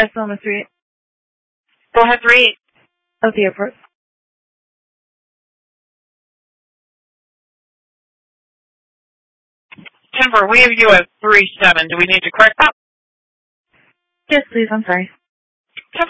Sonoma 3. Go ahead, 3. Of the airport. Timber, we have you at 3-7. Do we need to correct that? Yes, please. I'm sorry.